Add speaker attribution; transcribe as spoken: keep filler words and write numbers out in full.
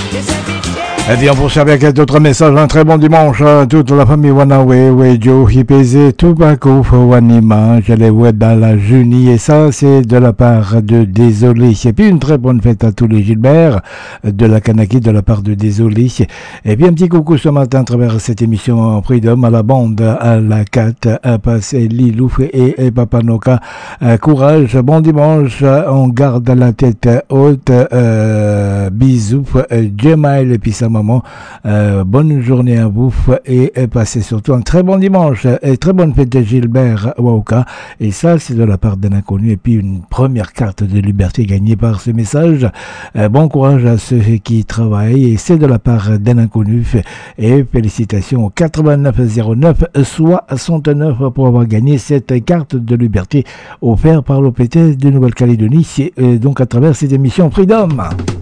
Speaker 1: Et bien, on poursuit avec d'autres messages. Un très bon dimanche à toute la famille Wanawe, Wejo, Hipeze, Tobacco, Wanima, j'allais voir dans la Junie. Et ça, c'est de la part de Désolé. Et puis, une très bonne fête à tous les Gilbert de la Kanaki, de la part de Désolé. Et puis, un petit coucou ce matin à travers cette émission Freedom à la bande, à la Cat, à passer Lilouf et, et Papa Noka. Euh, courage, bon dimanche. On garde la tête haute. Euh, bisous, euh, Jemail et puis sa maman. Euh, bonne journée à vous et, et passez surtout un très bon dimanche et très bonne fête de Gilbert Wauka. Et ça, c'est de la part d'un inconnu. Et puis une première carte de liberté gagnée par ce message. Euh, bon courage à ceux qui travaillent. Et c'est de la part d'un inconnu. Et félicitations au quatre-vingt-neuf zéro neuf soixante-neuf pour avoir gagné cette carte de liberté offerte par l'O P T de Nouvelle-Calédonie. C'est euh, donc à travers cette émission Freedom.